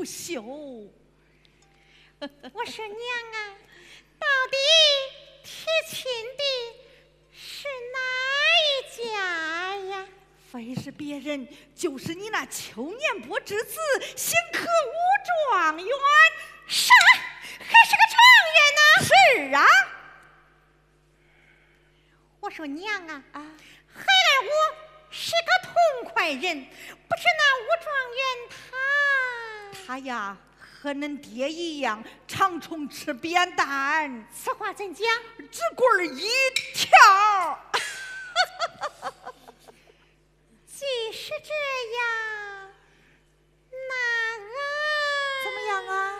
不休。 我说娘啊，到底提亲的是哪一家呀？ 非是别人，就是你那邱年波之子，姓科武状元。 啥？还是个状元呢？ 是啊。 我说娘啊，孩儿我是个痛快人，不知那武状元他呀，和恁爹一样，常冲吃扁担。 此话怎讲？ 只棍儿一条。 既是这样，那怎么样啊？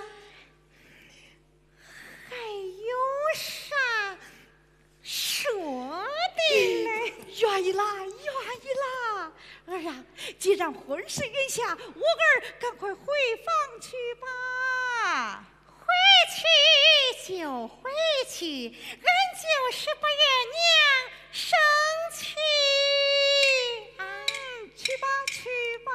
还有啥说的嘞？ 愿意啦，愿意啦。儿啊，既然婚事允下，我儿赶快回房去吧。 回去就回去，俺就是不愿娘生气。 去吧，去吧。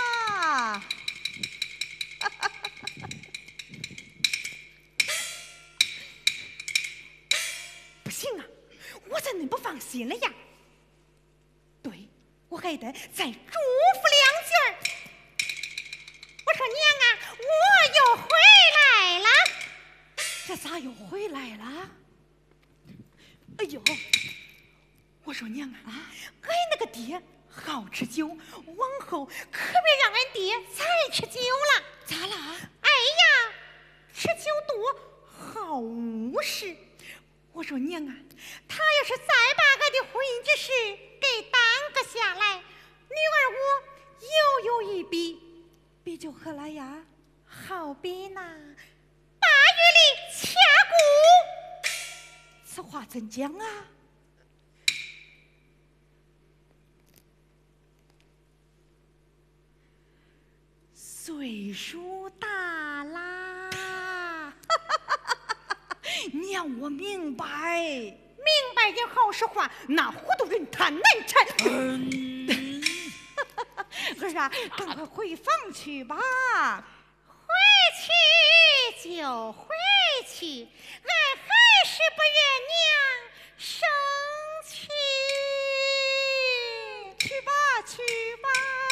不行啊，我怎么不放心了呀？对，我还得再嘱咐2句儿。 我说娘啊，我又回来了。 这咋又回来了？哎呦，我说娘啊，俺那个爹好吃酒，往后可别让俺爹再吃酒了。 咋了？ 哎呀，吃酒多好误事。 我说娘啊， 他要是再把俺的婚姻之事给耽搁下来，女儿我又有一笔， 比就何来呀？ 好比那8月里掐骨。 此话怎讲啊？岁数大啦，娘我明白， 明白点好说话，那糊涂人他难缠。 儿啊，赶快回房去吧。 回去就回去，俺还是不愿娘生气。 去吧，去吧。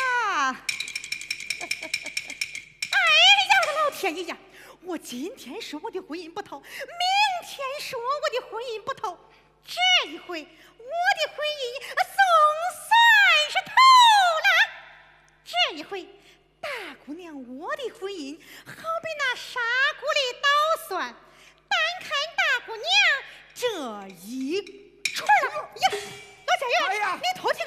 哎呀，我的老天爷呀！ 我今天说我的婚姻不透， 明天说我的婚姻不透，这一回我的婚姻总算是透了。这一回大姑娘我的婚姻好比那砂锅里捣蒜，单看大姑娘这一串儿呀，老家人，你偷听